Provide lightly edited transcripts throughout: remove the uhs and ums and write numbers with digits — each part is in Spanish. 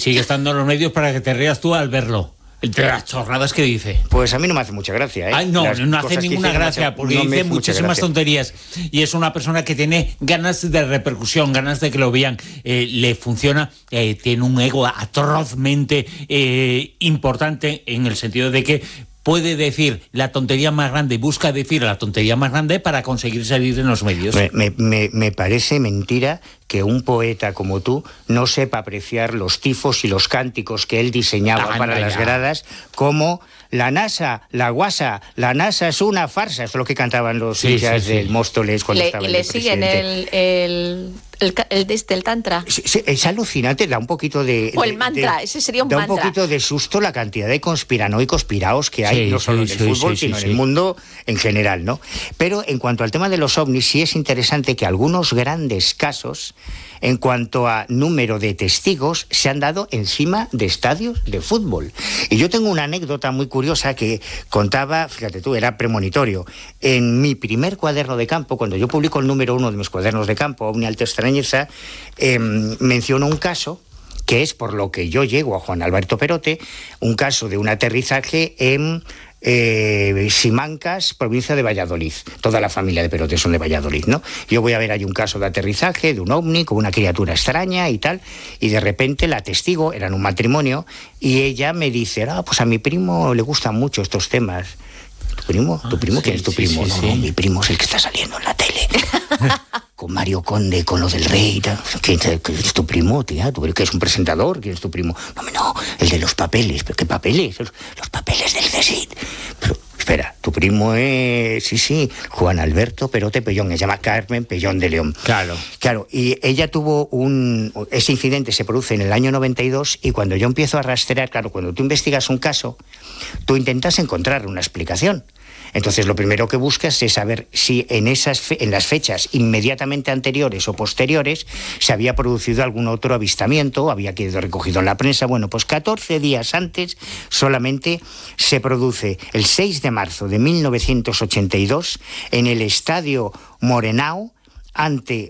sigue estando en los medios para que te rías tú al verlo. Entre las chorradas que dice. Pues a mí no me hace mucha gracia, ¿eh? Ay, no hace ninguna gracia, porque dice muchísimas tonterías. Y es una persona que tiene ganas de repercusión, ganas de que lo vean. Le funciona, tiene un ego atrozmente importante, en el sentido de que puede decir la tontería más grande y busca decir la tontería más grande para conseguir salir en los medios. Me parece mentira que un poeta como tú no sepa apreciar los tifos y los cánticos que él diseñaba para las gradas, como la NASA, la guasa, la NASA es una farsa. Es lo que cantaban los hinchas del Móstoles cuando estaba el presidente. El tantra. Sí, es alucinante, da un poquito de... O el mantra, ese sería un mantra. Da un poquito de susto la cantidad de conspiranoicos piraos que hay, no solo en el fútbol, sino en el mundo en general, ¿no? Pero en cuanto al tema de los ovnis, sí es interesante que algunos grandes casos, en cuanto a número de testigos, se han dado encima de estadios de fútbol. Y yo tengo una anécdota muy curiosa que contaba, fíjate tú, era premonitorio. En mi primer cuaderno de campo, cuando yo publico el número 1 de mis cuadernos de campo, Ovni Alta Extrañeza, menciono un caso que es por lo que yo llego a Juan Alberto Perote, un caso de un aterrizaje en Simancas, provincia de Valladolid. Toda la familia de Perote son de Valladolid, ¿no? Yo voy a ver ahí un caso de aterrizaje de un ovni con una criatura extraña y tal, y de repente la testigo, eran un matrimonio, y ella me dice, pues a mi primo le gustan mucho estos temas. ¿Tu primo? ¿Quién es tu primo? No, mi primo es el que está saliendo en la tele. Con Mario Conde, con lo del rey y tal. ¿Quién es tu primo, tía? ¿Tú que es un presentador? ¿Quién es tu primo? No, el de los papeles. ¿Pero qué papeles? Los papeles del CSIC. Pero, espera, tu primo es... Sí, Juan Alberto Perote Pellón. Se llama Carmen Pellón de León. Claro, y ella tuvo ese incidente se produce en el año 92, y cuando yo empiezo a rastrear, claro, cuando tú investigas un caso, tú intentas encontrar una explicación. Entonces lo primero que buscas es saber si en las fechas inmediatamente anteriores o posteriores se había producido algún otro avistamiento, había quedado recogido en la prensa. Bueno, pues 14 días antes solamente se produce el 6 de marzo de 1982 en el Estadio Morenao, ante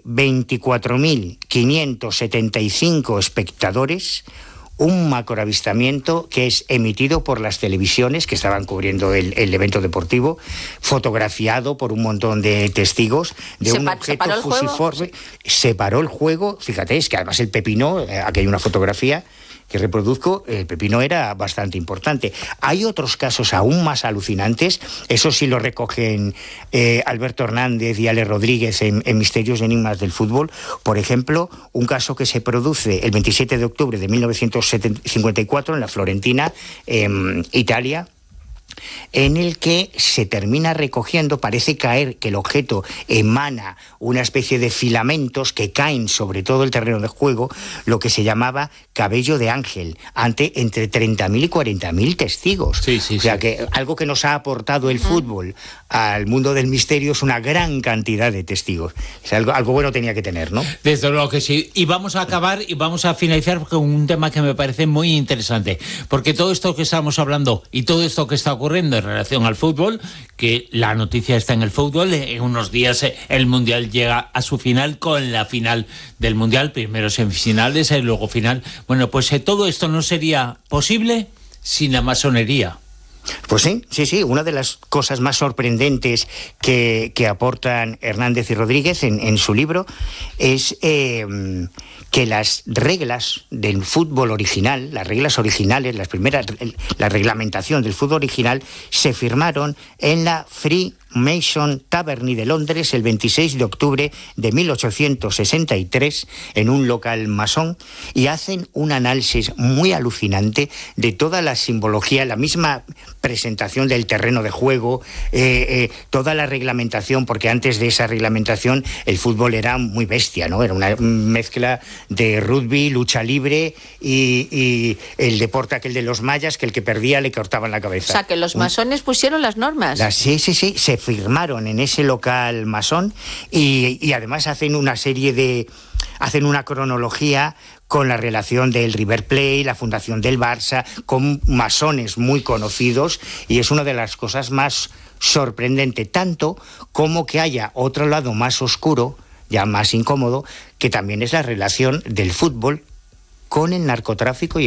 24.575 espectadores, un macroavistamiento que es emitido por las televisiones que estaban cubriendo el evento deportivo, fotografiado por un montón de testigos de un objeto fusiforme. Se paró el juego, fíjate, es que además el pepino, aquí hay una fotografía que reproduzco, el pepino era bastante importante. Hay otros casos aún más alucinantes, eso sí lo recogen Alberto Hernández y Ale Rodríguez en Misterios y Enigmas del Fútbol. Por ejemplo, un caso que se produce el 27 de octubre de 1954 en la Florentina, Italia, en el que se termina recogiendo, parece caer que el objeto emana una especie de filamentos que caen sobre todo el terreno de juego, lo que se llamaba cabello de ángel, ante entre 30.000 y 40.000 testigos. O sea, que algo que nos ha aportado el fútbol al mundo del misterio es una gran cantidad de testigos. O sea, algo bueno tenía que tener, ¿no? Desde luego que sí. Y vamos a acabar y vamos a finalizar con un tema que me parece muy interesante, porque todo esto que estamos hablando y todo esto que está ocurriendo en relación al fútbol, que la noticia está en el fútbol, en unos días el Mundial llega a su final con la final del Mundial, primero semifinales y luego final. Bueno, pues todo esto no sería posible sin la masonería. Pues sí, una de las cosas más sorprendentes que aportan Hernández y Rodríguez en su libro es que las reglas del fútbol original, las reglas originales, la reglamentación del fútbol original se firmaron en la Freemason Taverny de Londres el 26 de octubre de 1863 en un local masón, y hacen un análisis muy alucinante de toda la simbología, la misma presentación del terreno de juego, toda la reglamentación, porque antes de esa reglamentación el fútbol era muy bestia, ¿no? Era una mezcla de rugby, lucha libre y el deporte aquel de los mayas, que el que perdía le cortaban la cabeza. O sea, que los masones pusieron las normas. Sí, se firmaron en ese local masón y además hacen una cronología con la relación del River Plate, la fundación del Barça, con masones muy conocidos, y es una de las cosas más sorprendentes, tanto como que haya otro lado más oscuro, ya más incómodo, que también es la relación del fútbol con el narcotráfico y